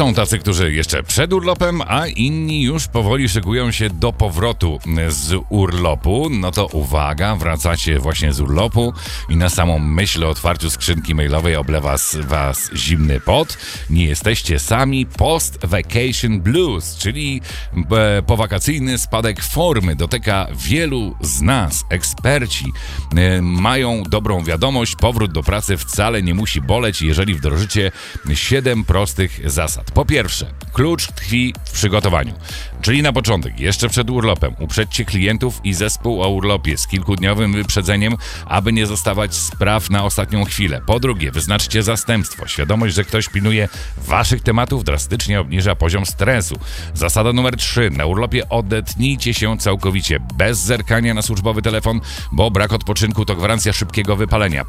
Są tacy, którzy jeszcze przed urlopem, a inni już powoli szykują się do powrotu z urlopu. No to uwaga, wracacie właśnie z urlopu i na samą myśl o otwarciu skrzynki mailowej oblewa was zimny pot. Nie jesteście sami. Post-vacation blues, czyli powakacyjny spadek formy dotyka wielu z nas. Eksperci mają dobrą wiadomość. Powrót do pracy wcale nie musi boleć, jeżeli wdrożycie 7 prostych zasad. Po pierwsze, klucz tkwi w przygotowaniu. Czyli na początek, jeszcze przed urlopem, uprzedźcie klientów i zespół o urlopie z kilkudniowym wyprzedzeniem, aby nie zostawać spraw na ostatnią chwilę. Po drugie, wyznaczcie zastępstwo. Świadomość, że ktoś pilnuje waszych tematów, drastycznie obniża poziom stresu. Zasada numer 3. Na urlopie odetnijcie się całkowicie, bez zerkania na służbowy telefon, bo brak odpoczynku to gwarancja szybkiego wypalenia.